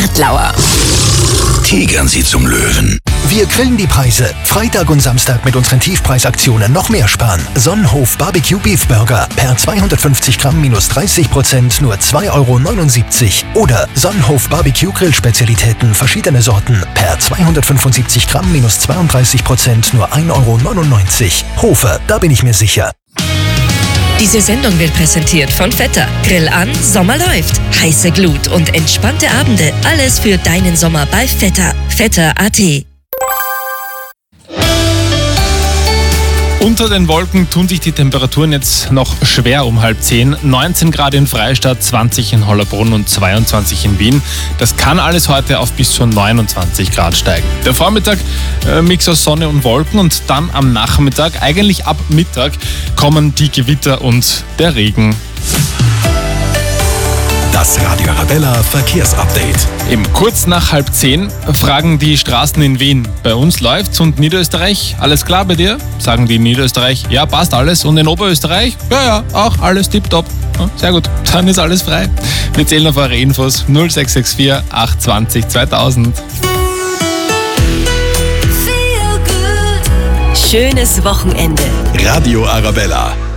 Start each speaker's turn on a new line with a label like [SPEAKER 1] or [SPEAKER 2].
[SPEAKER 1] Hartlauer.
[SPEAKER 2] Tigern Sie zum Löwen.
[SPEAKER 3] Wir grillen die Preise. Freitag und Samstag mit unseren Tiefpreisaktionen noch mehr sparen. Sonnenhof Barbecue Beef Burger per 250 Gramm minus 30%, nur 2,79 €. Oder Sonnenhof Barbecue Grillspezialitäten verschiedene Sorten per 275 Gramm minus 32%, nur 1,99 €. Hofe, da bin ich mir sicher.
[SPEAKER 4] Diese Sendung wird präsentiert von Vetter. Grill an, Sommer läuft. Heiße Glut und entspannte Abende. Alles für deinen Sommer bei Vetter. Vetter.at.
[SPEAKER 5] Unter den Wolken tun sich die Temperaturen jetzt noch schwer um 9:30. 19 Grad in Freistadt, 20 in Hollabrunn und 22 in Wien. Das kann alles heute auf bis zu 29 Grad steigen. Der Vormittag Mix aus Sonne und Wolken und dann am Nachmittag, eigentlich ab Mittag, kommen die Gewitter und der Regen.
[SPEAKER 2] Das Radio Arabella Verkehrsupdate.
[SPEAKER 5] Kurz nach 9:30 fragen die Straßen in Wien. Bei uns läuft's und Niederösterreich, alles klar bei dir? Sagen die in Niederösterreich, ja, passt alles. Und in Oberösterreich, ja, auch alles tipptopp. Ja, sehr gut, dann ist alles frei. Wir zählen auf eure Infos 0664 820 2000.
[SPEAKER 4] Schönes Wochenende.
[SPEAKER 2] Radio Arabella.